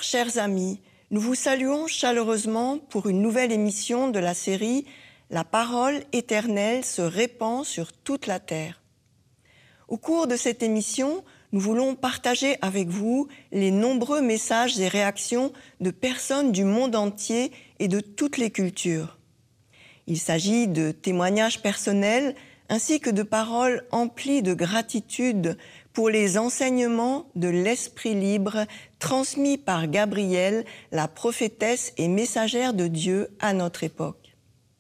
chers amis, nous vous saluons chaleureusement pour une nouvelle émission de la série « La parole éternelle se répand sur toute la terre ». Au cours de cette émission, nous voulons partager avec vous les nombreux messages et réactions de personnes du monde entier et de toutes les cultures. Il s'agit de témoignages personnels ainsi que de paroles emplies de gratitude pour les enseignements de l'Esprit libre transmis par Gabrielle, la prophétesse et messagère de Dieu à notre époque.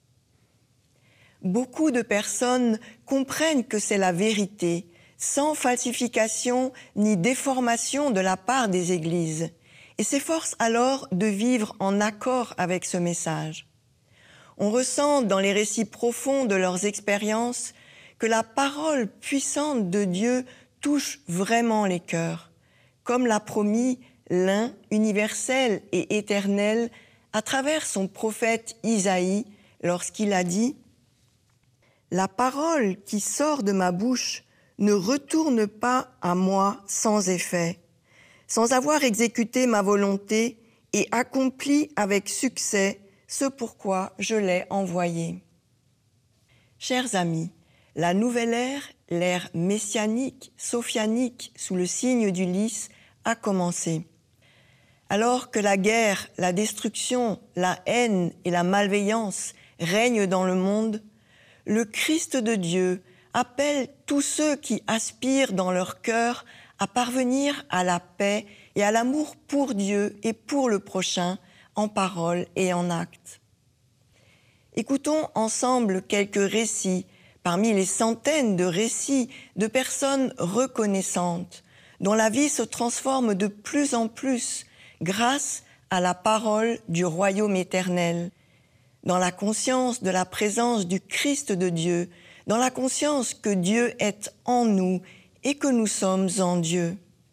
Beaucoup de personnes comprennent que c'est la vérité, sans falsification ni déformation de la part des églises, et s'efforcent alors de vivre en accord avec ce message. On ressent dans les récits profonds de leurs expériences que la parole puissante de Dieu touche vraiment les cœurs, comme l'a promis l'un, universel et éternel, à travers son prophète Isaïe, lorsqu'il a dit « La parole qui sort de ma bouche ne retourne pas à moi sans effet, sans avoir exécuté ma volonté et accompli avec succès ce pourquoi je l'ai envoyé. » Chers amis, la nouvelle ère, l'ère messianique, sophianique, sous le signe du lys, a commencé. Alors que la guerre, la destruction, la haine et la malveillance règnent dans le monde, le Christ de Dieu appelle tous ceux qui aspirent dans leur cœur à parvenir à la paix et à l'amour pour Dieu et pour le prochain, en parole et en acte. Écoutons ensemble quelques récits, parmi les centaines de récits de personnes reconnaissantes, dont la vie se transforme de plus en plus grâce à la parole du royaume éternel, dans la conscience de la présence du Christ de Dieu, dans la conscience que Dieu est en nous et que nous sommes en Dieu.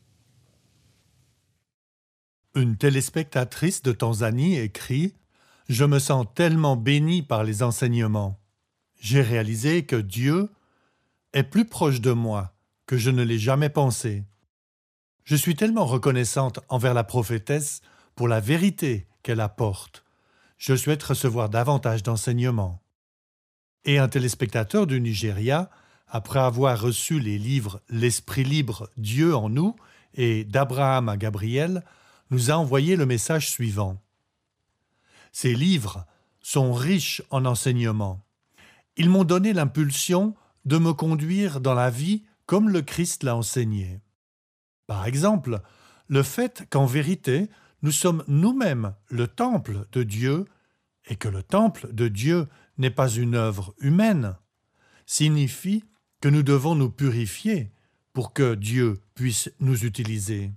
Une téléspectatrice de Tanzanie écrit « Je me sens tellement bénie par les enseignements. J'ai réalisé que Dieu est plus proche de moi que je ne l'ai jamais pensé. Je suis tellement reconnaissante envers la prophétesse pour la vérité qu'elle apporte. Je souhaite recevoir davantage d'enseignements. » Et un téléspectateur du Nigeria, après avoir reçu les livres « L'Esprit libre, Dieu en nous » et « d'Abraham à Gabriel », nous a envoyé le message suivant. Ces livres sont riches en enseignements. Ils m'ont donné l'impulsion de me conduire dans la vie comme le Christ l'a enseigné. Par exemple, le fait qu'en vérité, nous sommes nous-mêmes le temple de Dieu et que le temple de Dieu n'est pas une œuvre humaine, signifie que nous devons nous purifier pour que Dieu puisse nous utiliser.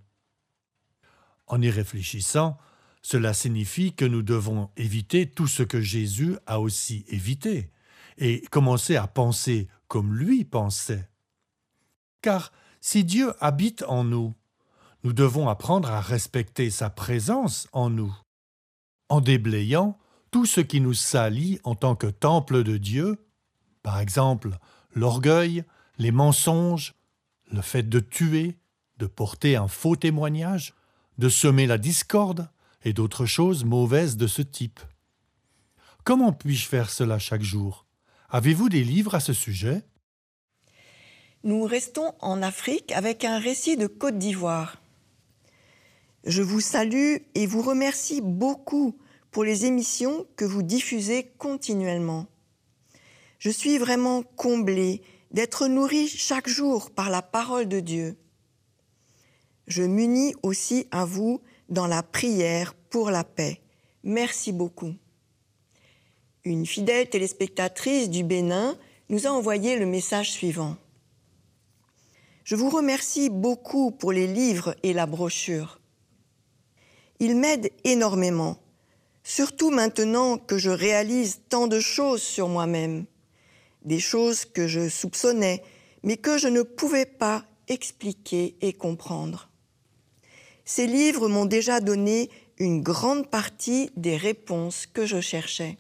En y réfléchissant, cela signifie que nous devons éviter tout ce que Jésus a aussi évité et commencer à penser comme lui pensait. Car si Dieu habite en nous, nous devons apprendre à respecter sa présence en nous, en déblayant tout ce qui nous salit en tant que temple de Dieu, par exemple l'orgueil, les mensonges, le fait de tuer, de porter un faux témoignage, de semer la discorde et d'autres choses mauvaises de ce type. Comment puis-je faire cela chaque jour ? Avez-vous des livres à ce sujet ? Nous restons en Afrique avec un récit de Côte d'Ivoire. Je vous salue et vous remercie beaucoup pour les émissions que vous diffusez continuellement. Je suis vraiment comblée d'être nourrie chaque jour par la parole de Dieu. Je m'unis aussi à vous dans la prière pour la paix. Merci beaucoup. Une fidèle téléspectatrice du Bénin nous a envoyé le message suivant. Je vous remercie beaucoup pour les livres et la brochure. Ils m'aident énormément, surtout maintenant que je réalise tant de choses sur moi-même, des choses que je soupçonnais, mais que je ne pouvais pas expliquer et comprendre. Ces livres m'ont déjà donné une grande partie des réponses que je cherchais.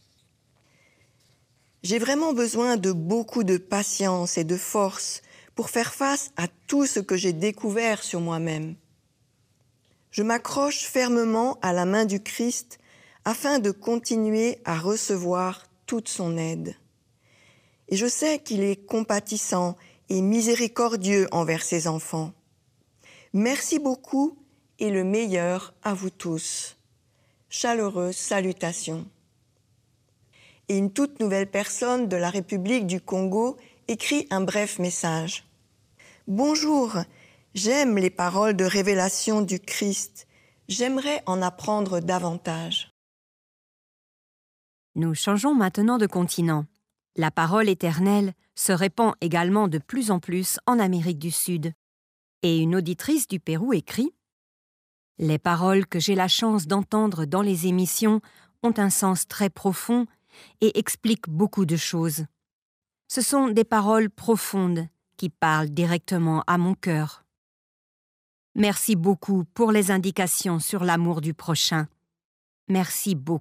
J'ai vraiment besoin de beaucoup de patience et de force pour faire face à tout ce que j'ai découvert sur moi-même. Je m'accroche fermement à la main du Christ afin de continuer à recevoir toute son aide. Et je sais qu'il est compatissant et miséricordieux envers ses enfants. Merci beaucoup et le meilleur à vous tous. Chaleureuse salutation. Et une toute nouvelle personne de la République du Congo écrit un bref message. Bonjour, j'aime les paroles de révélation du Christ. J'aimerais en apprendre davantage. Nous changeons maintenant de continent. La parole éternelle se répand également de plus en plus en Amérique du Sud. Et une auditrice du Pérou écrit « Les paroles que j'ai la chance d'entendre dans les émissions ont un sens très profond et expliquent beaucoup de choses. Ce sont des paroles profondes qui parlent directement à mon cœur. Merci beaucoup pour les indications sur l'amour du prochain. Merci beaucoup. »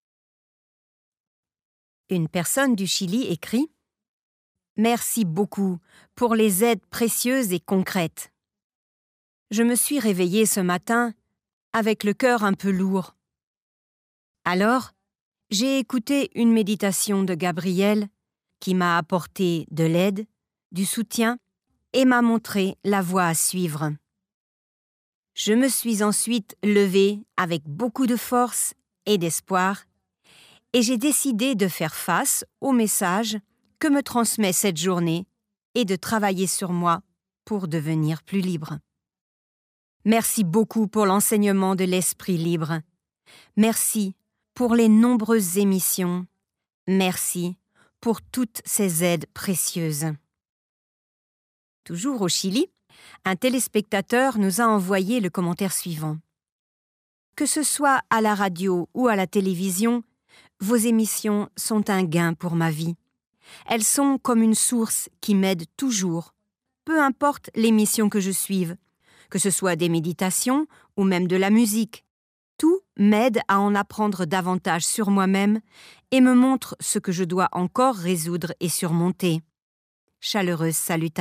Une personne du Chili écrit « Merci beaucoup pour les aides précieuses et concrètes. Je me suis réveillée ce matin avec le cœur un peu lourd. Alors, j'ai écouté une méditation de Gabriel qui m'a apporté de l'aide, du soutien et m'a montré la voie à suivre. Je me suis ensuite levée avec beaucoup de force et d'espoir et j'ai décidé de faire face au message que me transmet cette journée et de travailler sur moi pour devenir plus libre. Merci beaucoup pour l'enseignement de l'esprit libre. Merci pour les nombreuses émissions. Merci pour toutes ces aides précieuses. » Toujours au Chili, un téléspectateur nous a envoyé le commentaire suivant. « Que ce soit à la radio ou à la télévision, vos émissions sont un gain pour ma vie. Elles sont comme une source qui m'aide toujours, peu importe l'émission que je suive, que ce soit des méditations ou même de la musique. Tout m'aide à en apprendre davantage sur moi-même et me montre ce que je dois encore résoudre et surmonter. Chaleureuse salutation. »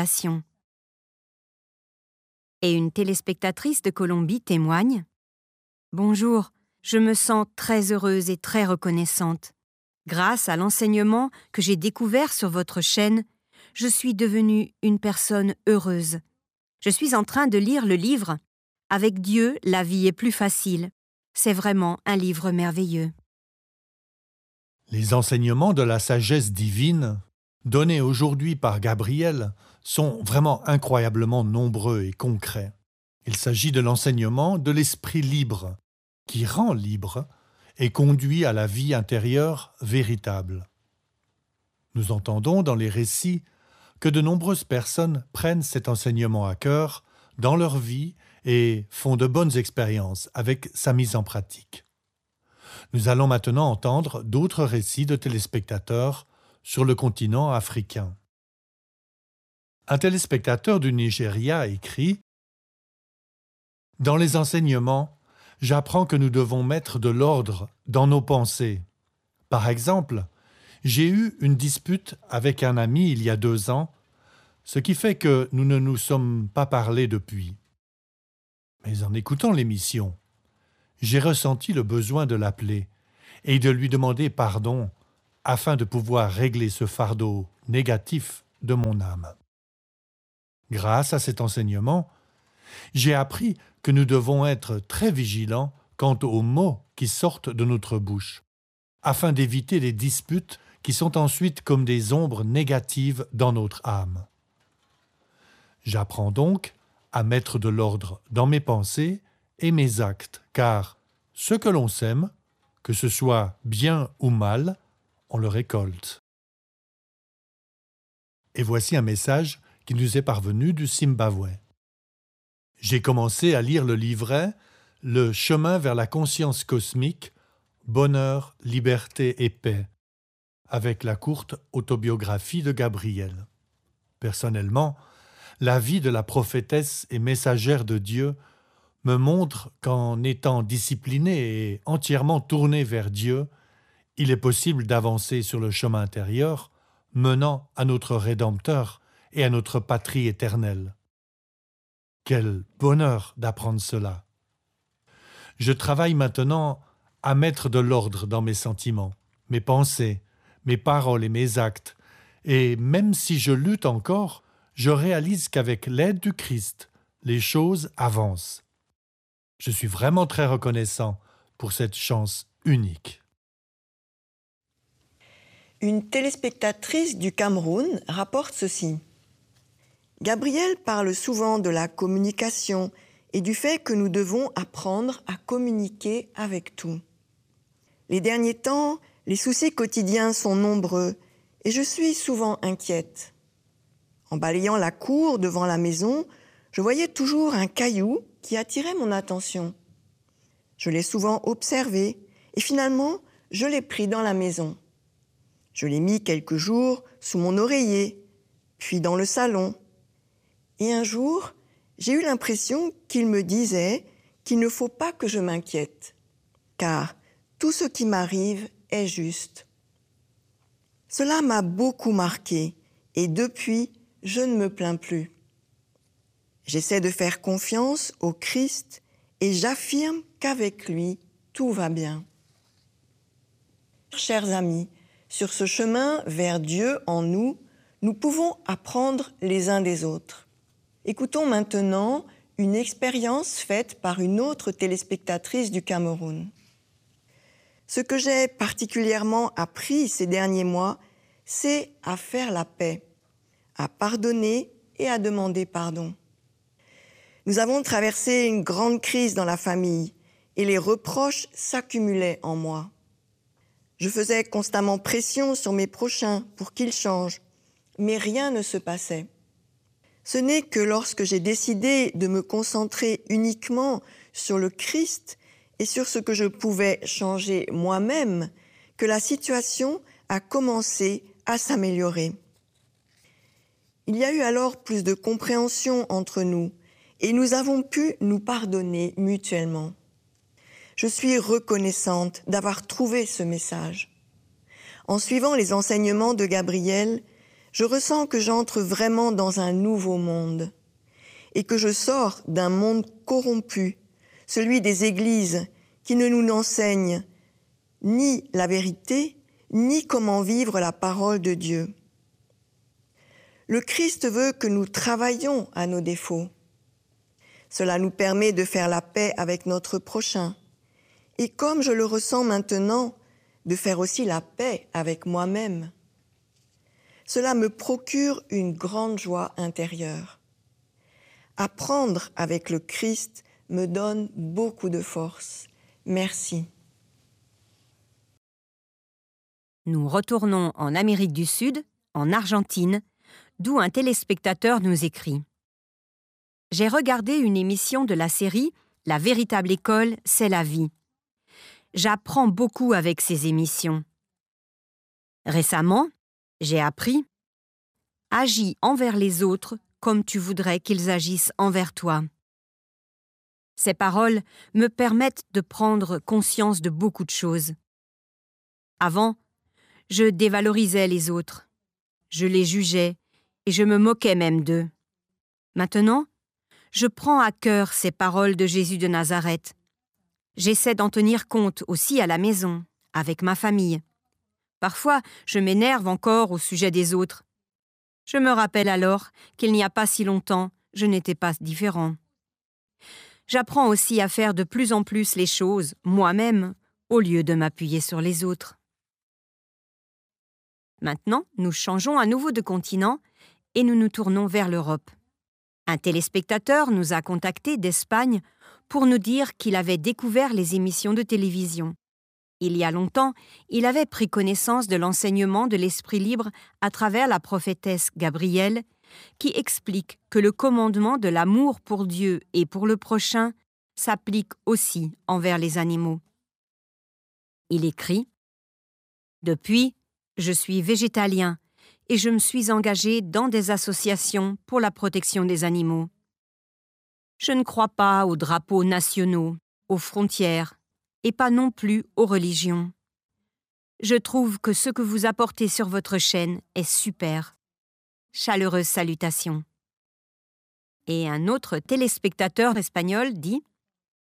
Et une téléspectatrice de Colombie témoigne « Bonjour, je me sens très heureuse et très reconnaissante. Grâce à l'enseignement que j'ai découvert sur votre chaîne, je suis devenue une personne heureuse. Je suis en train de lire le livre « Avec Dieu, la vie est plus facile ». C'est vraiment un livre merveilleux. Les enseignements de la sagesse divine, donnés aujourd'hui par Gabriel, sont vraiment incroyablement nombreux et concrets. Il s'agit de l'enseignement de l'esprit libre, qui rend libre et conduit à la vie intérieure véritable. Nous entendons dans les récits que de nombreuses personnes prennent cet enseignement à cœur dans leur vie et font de bonnes expériences avec sa mise en pratique. Nous allons maintenant entendre d'autres récits de téléspectateurs sur le continent africain. Un téléspectateur du Nigeria écrit « Dans les enseignements, j'apprends que nous devons mettre de l'ordre dans nos pensées. Par exemple, j'ai eu une dispute avec un ami il y a 2 ans, ce qui fait que nous ne nous sommes pas parlé depuis. Mais en écoutant l'émission, j'ai ressenti le besoin de l'appeler et de lui demander pardon afin de pouvoir régler ce fardeau négatif de mon âme. Grâce à cet enseignement, j'ai appris que nous devons être très vigilants quant aux mots qui sortent de notre bouche, afin d'éviter les disputes qui sont ensuite comme des ombres négatives dans notre âme. J'apprends donc à mettre de l'ordre dans mes pensées et mes actes, car ce que l'on sème, que ce soit bien ou mal, on le récolte. » Et voici un message qui nous est parvenu du Zimbabwe. J'ai commencé à lire le livret « Le chemin vers la conscience cosmique, bonheur, liberté et paix » avec la courte autobiographie de Gabriel. Personnellement, la vie de la prophétesse et messagère de Dieu me montre qu'en étant discipliné et entièrement tourné vers Dieu, il est possible d'avancer sur le chemin intérieur menant à notre Rédempteur et à notre patrie éternelle. Quel bonheur d'apprendre cela! Je travaille maintenant à mettre de l'ordre dans mes sentiments, mes pensées, mes paroles et mes actes. Et même si je lutte encore, je réalise qu'avec l'aide du Christ, les choses avancent. Je suis vraiment très reconnaissant pour cette chance unique. Une téléspectatrice du Cameroun rapporte ceci. Gabriel parle souvent de la communication et du fait que nous devons apprendre à communiquer avec tout. Les derniers temps, les soucis quotidiens sont nombreux et je suis souvent inquiète. En balayant la cour devant la maison, je voyais toujours un caillou qui attirait mon attention. Je l'ai souvent observé et finalement, je l'ai pris dans la maison. Je l'ai mis quelques jours sous mon oreiller, puis dans le salon. Et un jour, j'ai eu l'impression qu'il me disait qu'il ne faut pas que je m'inquiète, car tout ce qui m'arrive est juste. Cela m'a beaucoup marqué et depuis, je ne me plains plus. J'essaie de faire confiance au Christ et j'affirme qu'avec lui, tout va bien. Chers amis, sur ce chemin vers Dieu en nous, nous pouvons apprendre les uns des autres. Écoutons maintenant une expérience faite par une autre téléspectatrice du Cameroun. Ce que j'ai particulièrement appris ces derniers mois, c'est à faire la paix, à pardonner et à demander pardon. Nous avons traversé une grande crise dans la famille et les reproches s'accumulaient en moi. Je faisais constamment pression sur mes prochains pour qu'ils changent, mais rien ne se passait. Ce n'est que lorsque j'ai décidé de me concentrer uniquement sur le Christ et sur ce que je pouvais changer moi-même que la situation a commencé à s'améliorer. Il y a eu alors plus de compréhension entre nous et nous avons pu nous pardonner mutuellement. Je suis reconnaissante d'avoir trouvé ce message. En suivant les enseignements de Gabriel, je ressens que j'entre vraiment dans un nouveau monde et que je sors d'un monde corrompu, celui des églises qui ne nous enseignent ni la vérité, ni comment vivre la parole de Dieu. Le Christ veut que nous travaillions à nos défauts. Cela nous permet de faire la paix avec notre prochain. Et comme je le ressens maintenant, de faire aussi la paix avec moi-même. Cela me procure une grande joie intérieure. Apprendre avec le Christ me donne beaucoup de force. Merci. Nous retournons en Amérique du Sud, en Argentine, d'où un téléspectateur nous écrit. J'ai regardé une émission de la série « La véritable école, c'est la vie ». J'apprends beaucoup avec ces émissions. Récemment, j'ai appris « Agis envers les autres comme tu voudrais qu'ils agissent envers toi ». Ces paroles me permettent de prendre conscience de beaucoup de choses. Avant, je dévalorisais les autres, je les jugeais et je me moquais même d'eux. Maintenant, je prends à cœur ces paroles de Jésus de Nazareth. J'essaie d'en tenir compte aussi à la maison, avec ma famille. Parfois, je m'énerve encore au sujet des autres. Je me rappelle alors qu'il n'y a pas si longtemps, je n'étais pas différent. J'apprends aussi à faire de plus en plus les choses, moi-même, au lieu de m'appuyer sur les autres. Maintenant, nous changeons à nouveau de continent et nous nous tournons vers l'Europe. Un téléspectateur nous a contactés d'Espagne pour nous dire qu'il avait découvert les émissions de télévision. Il y a longtemps, il avait pris connaissance de l'enseignement de l'Esprit libre à travers la prophétesse Gabrielle, qui explique que le commandement de l'amour pour Dieu et pour le prochain s'applique aussi envers les animaux. Il écrit « Depuis, je suis végétalien et je me suis engagé dans des associations pour la protection des animaux. Je ne crois pas aux drapeaux nationaux, aux frontières, et pas non plus aux religions. Je trouve que ce que vous apportez sur votre chaîne est super. Chaleureuse salutation. » Et un autre téléspectateur espagnol dit «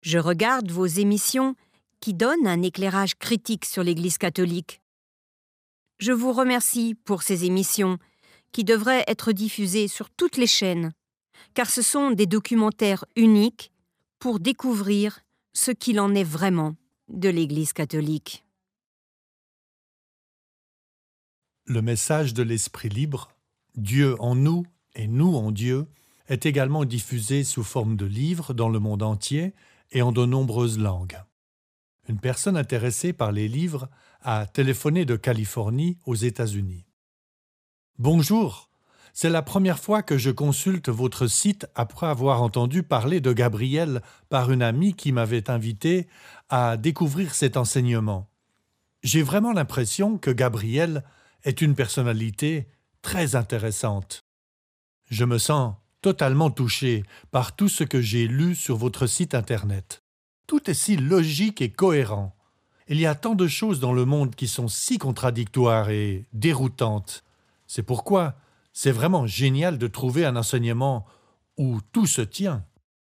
Je regarde vos émissions qui donnent un éclairage critique sur l'Église catholique. Je vous remercie pour ces émissions qui devraient être diffusées sur toutes les chaînes, car ce sont des documentaires uniques pour découvrir ce qu'il en est vraiment de l'Église catholique. Le message de l'Esprit libre, Dieu en nous et nous en Dieu, est également diffusé sous forme de livres dans le monde entier et en de nombreuses langues. Une personne intéressée par les livres a téléphoné de Californie aux États-Unis. « Bonjour, c'est la première fois que je consulte votre site après avoir entendu parler de Gabriel par une amie qui m'avait invité à découvrir cet enseignement. J'ai vraiment l'impression que Gabriel est une personnalité très intéressante. Je me sens totalement touché par tout ce que j'ai lu sur votre site Internet. Tout est si logique et cohérent. Il y a tant de choses dans le monde qui sont si contradictoires et déroutantes. C'est pourquoi c'est vraiment génial de trouver un enseignement où tout se tient. »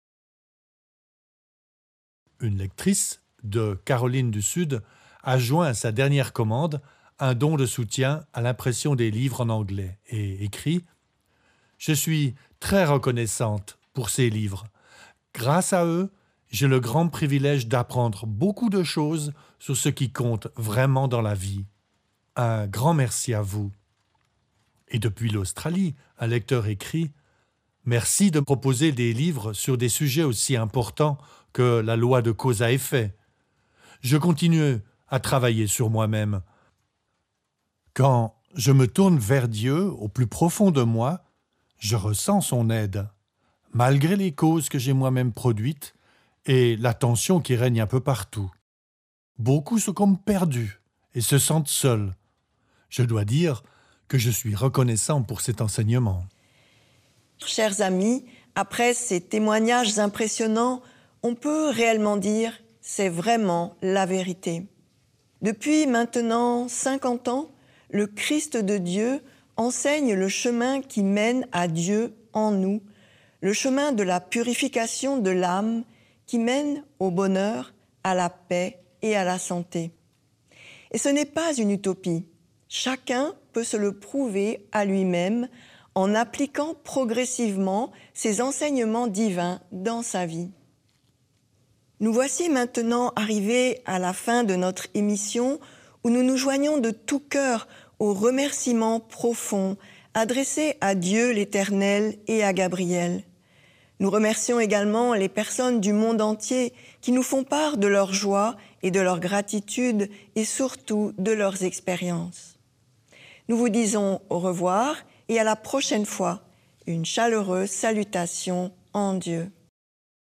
Une lectrice de Caroline du Sud a joint à sa dernière commande un don de soutien à l'impression des livres en anglais et écrit « Je suis très reconnaissante pour ces livres. Grâce à eux, j'ai le grand privilège d'apprendre beaucoup de choses sur ce qui compte vraiment dans la vie. Un grand merci à vous. » Et depuis l'Australie, un lecteur écrit « Merci de proposer des livres sur des sujets aussi importants que la loi de cause à effet. Je continue à travailler sur moi-même. Quand je me tourne vers Dieu au plus profond de moi, je ressens son aide, malgré les causes que j'ai moi-même produites et la tension qui règne un peu partout. Beaucoup sont comme perdus et se sentent seuls. Je dois dire que je suis reconnaissant pour cet enseignement. » Chers amis, après ces témoignages impressionnants, on peut réellement dire « c'est vraiment la vérité ». Depuis maintenant 50 ans, le Christ de Dieu enseigne le chemin qui mène à Dieu en nous, le chemin de la purification de l'âme qui mène au bonheur, à la paix et à la santé. Et ce n'est pas une utopie. Chacun peut se le prouver à lui-même en appliquant progressivement ces enseignements divins dans sa vie. Nous voici maintenant arrivés à la fin de notre émission où nous nous joignons de tout cœur aux remerciements profonds adressés à Dieu l'Éternel et à Gabriel. Nous remercions également les personnes du monde entier qui nous font part de leur joie et de leur gratitude et surtout de leurs expériences. Nous vous disons au revoir et à la prochaine fois. Une chaleureuse salutation en Dieu.